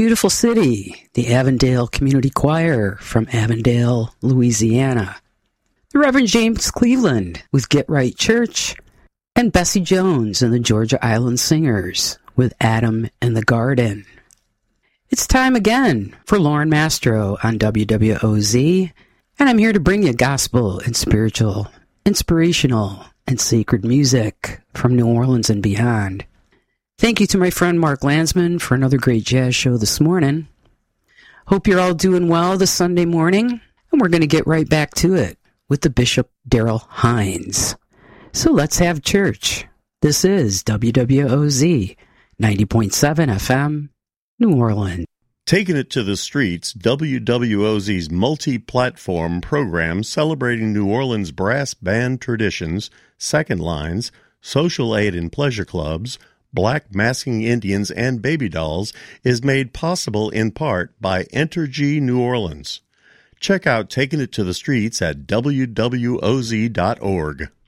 beautiful city, the Avondale Community Choir from Avondale, Louisiana. The Reverend James Cleveland with Get Right Church, and Bessie Jones and the Georgia Island Singers with Adam in the Garden. It's time again for Lauren Mastro on WWOZ, and I'm here to bring you gospel and spiritual, inspirational, and sacred music from New Orleans and beyond. Thank you to my friend Mark Landsman for another great jazz show this morning. Hope you're all doing well this Sunday morning, and we're going to get right back to it with the Bishop Darrell Hines. So let's have church. This is WWOZ 90.7 FM, New Orleans. Taking It to the Streets, WWOZ's multi-platform program celebrating New Orleans brass band traditions, second lines, social aid and pleasure clubs, Black masking Indians, and baby dolls is made possible in part by Entergy New Orleans. Check out Taking It to the Streets at WWOZ.org.